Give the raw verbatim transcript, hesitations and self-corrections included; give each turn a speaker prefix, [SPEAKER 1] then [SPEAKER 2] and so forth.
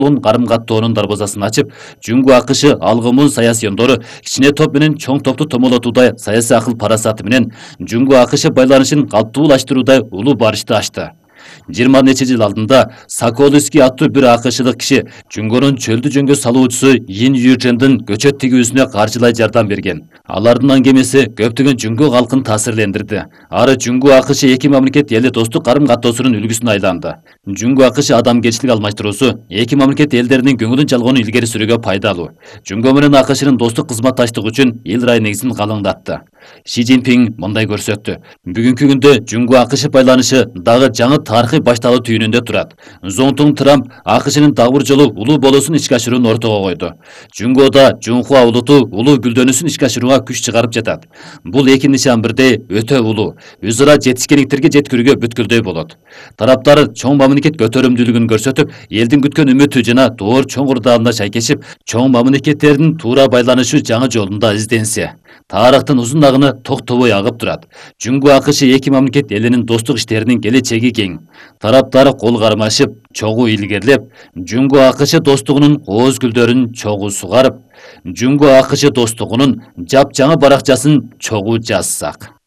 [SPEAKER 1] карым каттоонун дарбазасын ачып, Жүнгө АКШ алгымын саясий ондору кичине топ менен чоң топту томолотуудай саясий акыл парасаты менен Жүнгө АКШ байланышын калптуулаштыруудай улуу барышты ачты. жыйырма нече жыл алдында Соколовский аттуу бир АКШдык киши Жүнгөнүн чөлдү жөнгө салуучусу Ин Ючендин көчөт тигүүсүнө каржылай жардам берген. Алардын аңгемеси көптөгөн Жүнгө калкын таасирлендирди. Ары Жүнгө АКШ эки мамлекет эли достук карым каттоосунун үлгүсүнө айланды. Жүнгө АКШ адамгерчилик алмаштыруусу эки мамлекет элдеринин көңүлүн жалгоону илгери сүрүүгө пайдалуу. Жүнгө менен АКШнын достук кызматташтыгы үчүн эл рай негизин калыңдатты. Си Цзиньпин мындай көрсөттү. Бүгүнкү күндө Жүнгө АКШ байланышы дагы жаңы тарыхый башталуу түйүнүндө турат. Зоңтун Трамп АКШнын дагы бир жолу улуу болуусун ишке ашырууну ортого койду. Жүнгөдө Жунхуа улуту улуу гүлдөнүүсүн ишке ашырууга күч чыгарып жатат. Бул эки нишан бирдей өтө улуу, өз ара жетишкендиктерге жеткирүүгө бүткүлдөй болот. Тараптар чоң мамлекет көтөрүмдүүлүгүн көрсөтүп, элдин күткөн үмүтү жана доор чоң ырдаалына шайкешип, чоң мамлекеттердин туура байланышы жаңы жолунда изденсе, тарыхтын узун агыны токтобой агып турат. Жүнгө АКШ эки мамлекет элинин достук иштеринин келечеги кең. Тараптар кол кармашып, чогуу илгерлеп, Жүнгө АКШ достугунун кооз гүлдөрүн чогуу сугарып, Жүнгө АКШ достугунун жапжаңы баракчасын чогуу жазсак.